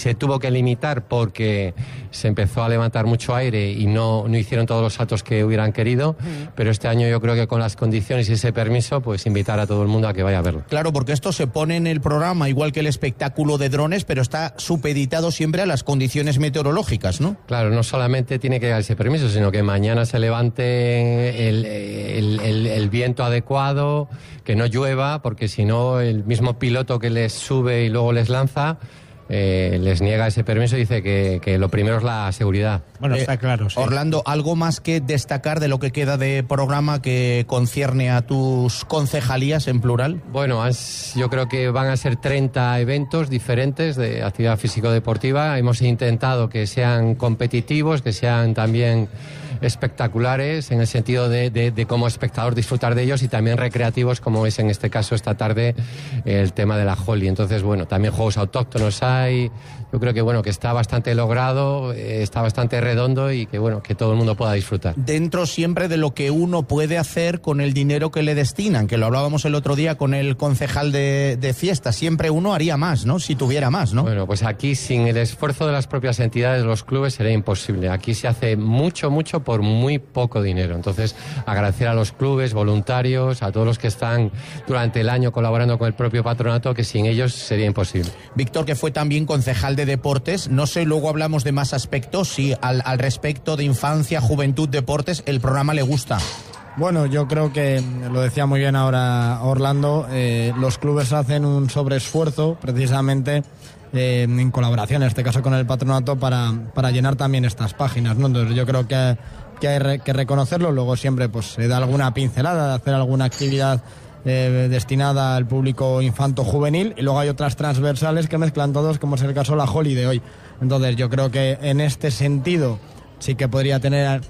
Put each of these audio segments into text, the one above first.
se tuvo que limitar porque se empezó a levantar mucho aire y no hicieron todos los saltos que hubieran querido, pero este año yo creo que con las condiciones y ese permiso, pues invitar a todo el mundo a que vaya a verlo. Claro, porque esto se pone en el programa igual que el espectáculo de drones, pero está supeditado siempre a las condiciones meteorológicas, ¿no? Claro, no solamente tiene que dar ese permiso, sino que mañana se levante el viento adecuado, que no llueva, porque si no el mismo piloto que les sube y luego les lanza les niega ese permiso y dice que lo primero es la seguridad. Bueno, está claro, sí. Orlando, ¿algo más que destacar de lo que queda de programa que concierne a tus concejalías en plural? Bueno, yo creo que van a ser 30 eventos diferentes de actividad físico-deportiva. Hemos intentado que sean competitivos, que sean también espectaculares en el sentido de como espectador disfrutar de ellos, y también recreativos, como es en este caso esta tarde el tema de la Holly. Entonces, bueno, también juegos autóctonos hay. Yo creo que bueno, que está bastante logrado, está bastante redondo y que bueno, que todo el mundo pueda disfrutar. Dentro siempre de lo que uno puede hacer con el dinero que le destinan, que lo hablábamos el otro día con el concejal de fiestas, siempre uno haría más, ¿no? Si tuviera más, ¿no? Bueno, pues aquí sin el esfuerzo de las propias entidades, los clubes, sería imposible. Aquí se hace mucho por muy poco dinero. Entonces, agradecer a los clubes, voluntarios, a todos los que están durante el año colaborando con el propio patronato, que sin ellos sería imposible. Víctor, que fue también concejal de deportes, no sé, luego hablamos de más aspectos, si al respecto de infancia, juventud, deportes, el programa le gusta. Bueno, yo creo que, lo decía muy bien ahora Orlando, los clubes hacen un sobreesfuerzo precisamente en colaboración, en este caso con el patronato, para llenar también estas páginas, ¿no? Entonces yo creo que hay que reconocerlo. Luego siempre pues se da alguna pincelada de hacer alguna actividad destinada al público infanto-juvenil, y luego hay otras transversales que mezclan todos, como es el caso de la Holly de hoy. Entonces yo creo que en este sentido sí que podría tener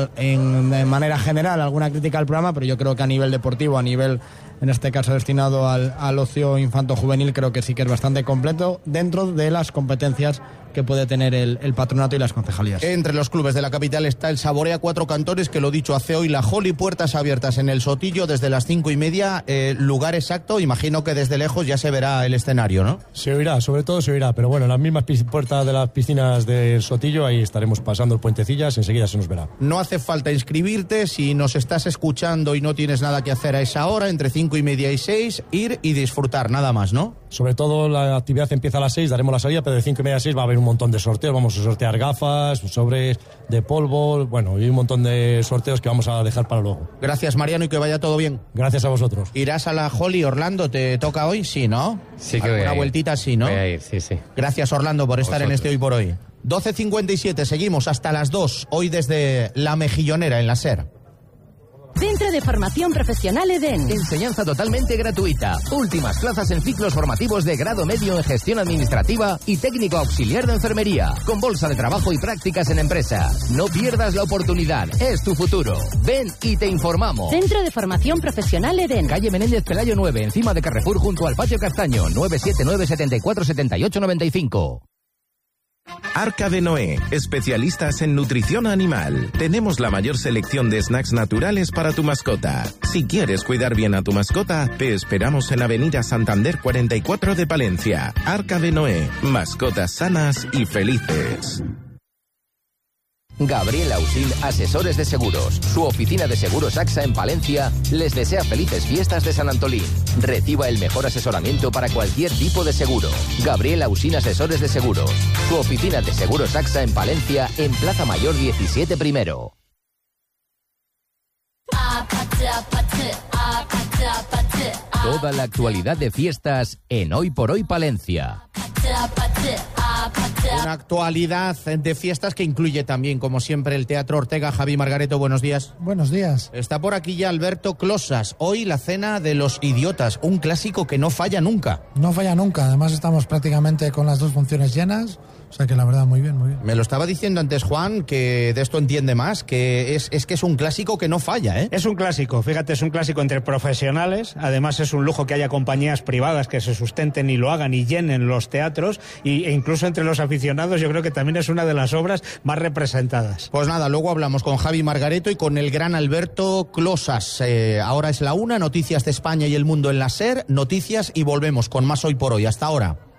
de manera general alguna crítica al programa, pero yo creo que a nivel deportivo, a nivel en este caso destinado al ocio infanto-juvenil, creo que sí que es bastante completo dentro de las competencias que puede tener el patronato y las concejalías. Entre los clubes de la capital está el Saborea Cuatro Cantores, que lo dicho hace hoy la Holly, puertas abiertas en el Sotillo desde las 5:30, lugar exacto, imagino que desde lejos ya se verá el escenario, ¿no? Se oirá, sobre todo se oirá, pero bueno, en las mismas puertas de las piscinas del Sotillo, ahí estaremos pasando el Puentecillas, enseguida se nos verá. No hace falta inscribirte, si nos estás escuchando y no tienes nada que hacer a esa hora, entre 5:30 y 6, ir y disfrutar, nada más, ¿no? Sobre todo la actividad empieza a las 6, daremos la salida, pero de 5:30 a 6 va a haber un montón de sorteos, vamos a sortear gafas, sobres de polvo, bueno, y un montón de sorteos que vamos a dejar para luego. Gracias, Mariano, y que vaya todo bien. Gracias a vosotros. ¿Irás a la Holly, Orlando? ¿Te toca hoy? Sí, ¿no? Sí, que voy a ir. Una vueltita, sí, ¿no? Voy a ir, sí. Gracias, Orlando, por estar en este Hoy por Hoy. 12:57, seguimos hasta las 2, hoy desde La Mejillonera, en la SER. Centro de Formación Profesional Edén. Enseñanza totalmente gratuita. Últimas plazas en ciclos formativos de grado medio en gestión administrativa y técnico auxiliar de enfermería, con bolsa de trabajo y prácticas en empresa. No pierdas la oportunidad, es tu futuro. Ven y te informamos. Centro de Formación Profesional Edén. Calle Menéndez Pelayo 9, encima de Carrefour, junto al Patio Castaño. 979 74 78 95. Arca de Noé, especialistas en nutrición animal. Tenemos la mayor selección de snacks naturales para tu mascota. Si quieres cuidar bien a tu mascota, te esperamos en Avenida Santander 44 de Palencia. Arca de Noé, mascotas sanas y felices. Gabriel Ausil, asesores de seguros. Su oficina de seguros AXA en Palencia les desea felices fiestas de San Antolín. Reciba el mejor asesoramiento para cualquier tipo de seguro. Gabriel Ausil, asesores de seguros. Su oficina de seguros AXA en Palencia, en Plaza Mayor 17 primero. Toda la actualidad de fiestas en Hoy por Hoy Palencia. Una actualidad de fiestas que incluye también, como siempre, el Teatro Ortega. Javi Margareto, buenos días. Buenos días. Está por aquí ya Alberto Closas. Hoy la cena de los idiotas, un clásico que no falla nunca. No falla nunca, además estamos prácticamente con las dos funciones llenas, o sea que la verdad muy bien, muy bien. Me lo estaba diciendo antes Juan, que de esto entiende más, que es que es un clásico que no falla, ¿eh? Es un clásico, fíjate, es un clásico entre profesionales, además es un lujo que haya compañías privadas que se sustenten y lo hagan y llenen los teatros, e incluso entre los aficionados yo creo que también es una de las obras más representadas. Pues nada, luego hablamos con Javi Margareto y con el gran Alberto Closas. Ahora es la 1, noticias de España y el mundo en la SER, noticias, y volvemos con más Hoy por Hoy. Hasta ahora.